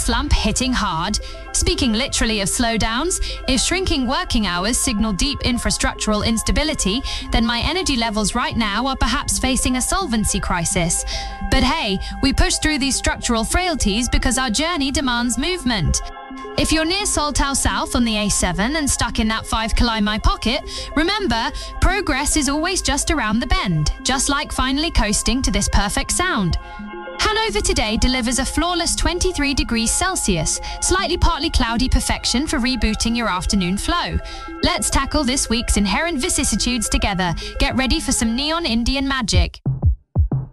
slump hitting hard? Speaking literally of slowdowns, if shrinking working hours signal deep infrastructural instability, then my energy levels right now are perhaps facing a solvency crisis. But hey, we push through these structural frailties because our journey demands movement. If you're near Saltau South on the A7 and stuck in that 5 km pocket, remember, progress is always just around the bend, just like finally coasting to this perfect sound. Hanover today delivers a flawless 23 degrees Celsius, slightly partly cloudy perfection for rebooting your afternoon flow. Let's tackle this week's inherent vicissitudes together. Get ready for some neon Indian magic.